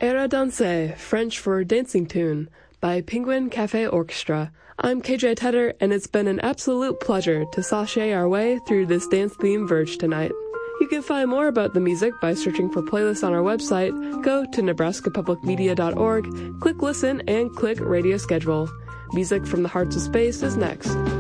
Era Danse, French for Dancing Tune, by Penguin Cafe Orchestra. I'm KJ Tedder, and it's been an absolute pleasure to sashay our way through this dance-themed verge tonight. You can find more about the music by searching for playlists on our website. Go to nebraskapublicmedia.org, click Listen, and click Radio Schedule. Music from the Hearts of Space is next.